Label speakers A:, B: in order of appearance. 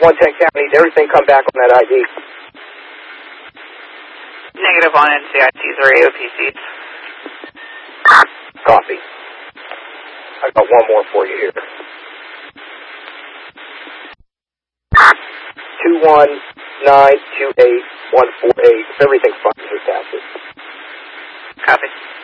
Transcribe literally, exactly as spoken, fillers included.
A: one ten County. Did everything come back on that I D?
B: Negative on N C I Ts or A O P Cs.
A: Copy. I got one more for you here. Two one nine two eight one four eight. Everything's fine. Just pass it.
B: Copy.